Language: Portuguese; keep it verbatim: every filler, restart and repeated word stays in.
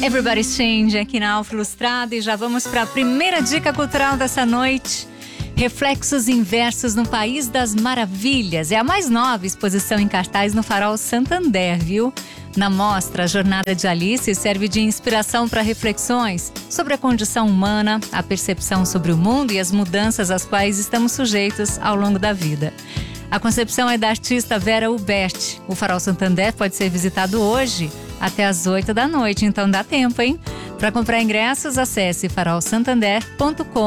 Everybody's Change aqui na Alfa Ilustrada, e já vamos para a primeira dica cultural dessa noite. Reflexos Inversos no País das Maravilhas. É a mais nova exposição em cartaz no Farol Santander, viu? Na mostra, a jornada de Alice serve de inspiração para reflexões sobre a condição humana, a percepção sobre o mundo e as mudanças às quais estamos sujeitos ao longo da vida. A concepção é da artista Vera Huberti. O Farol Santander pode ser visitado hoje até às oito da noite, então dá tempo, hein? Para comprar ingressos, acesse farol santander ponto com.